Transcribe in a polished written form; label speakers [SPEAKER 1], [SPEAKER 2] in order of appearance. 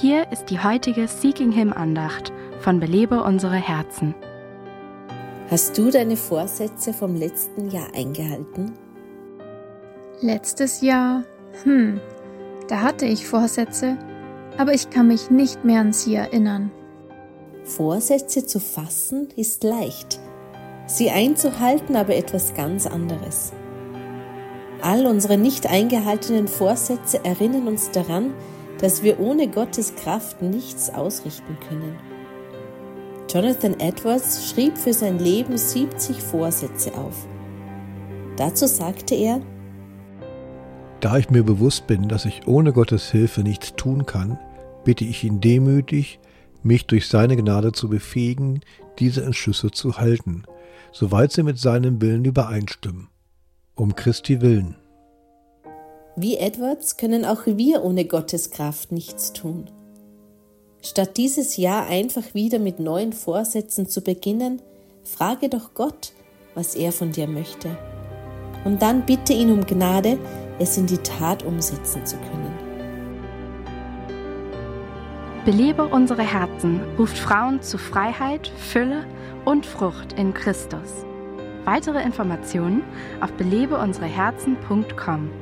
[SPEAKER 1] Hier ist die heutige Seeking Him Andacht von Belebe unsere Herzen.
[SPEAKER 2] Hast du deine Vorsätze vom letzten Jahr eingehalten?
[SPEAKER 3] Letztes Jahr? Da hatte ich Vorsätze, aber ich kann mich nicht mehr an sie erinnern.
[SPEAKER 2] Vorsätze zu fassen ist leicht, sie einzuhalten aber etwas ganz anderes. All unsere nicht eingehaltenen Vorsätze erinnern uns daran, dass wir ohne Gottes Kraft nichts ausrichten können. Jonathan Edwards schrieb für sein Leben 70 Vorsätze auf. Dazu sagte er:
[SPEAKER 4] Da ich mir bewusst bin, dass ich ohne Gottes Hilfe nichts tun kann, bitte ich ihn demütig, mich durch seine Gnade zu befähigen, diese Entschlüsse zu halten, soweit sie mit seinem Willen übereinstimmen. Um Christi willen.
[SPEAKER 2] Wie Edwards können auch wir ohne Gottes Kraft nichts tun. Statt dieses Jahr einfach wieder mit neuen Vorsätzen zu beginnen, frage doch Gott, was er von dir möchte. Und dann bitte ihn um Gnade, es in die Tat umsetzen zu können.
[SPEAKER 1] Belebe unsere Herzen ruft Frauen zu Freiheit, Fülle und Frucht in Christus. Weitere Informationen auf belebeunsereherzen.com.